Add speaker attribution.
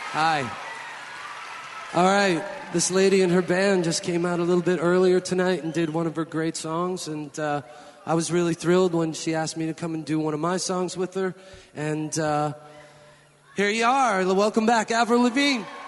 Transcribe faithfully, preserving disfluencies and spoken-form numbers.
Speaker 1: Hi. All right, this lady and her band just came out a little bit earlier tonight and did one of her great songs, and uh, I was really thrilled when she asked me to come and do one of my songs with her, and uh, here you are. Welcome back, Avril Lavigne.